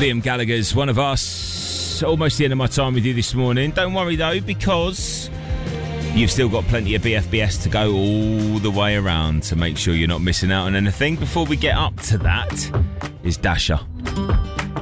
Liam Gallagher's One of Us. Almost the end of my time with you this morning. Don't worry though, because you've still got plenty of BFBS to go all the way around to make sure you're not missing out on anything. Before we get up to that is Dasher.